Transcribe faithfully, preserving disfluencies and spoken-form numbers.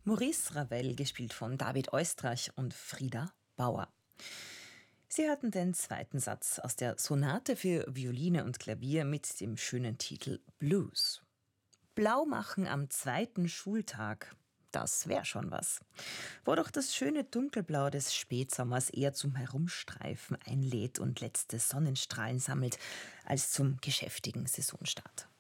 Maurice Ravel, gespielt von David Oistrakh und Frieda Bauer. Sie hörten den zweiten Satz aus der Sonate für Violine und Klavier mit dem schönen Titel Blues. Blau machen am zweiten Schultag, das wär schon was. Wo doch das schöne Dunkelblau des Spätsommers eher zum Herumstreifen einlädt und letzte Sonnenstrahlen sammelt, als zum geschäftigen Saisonstart.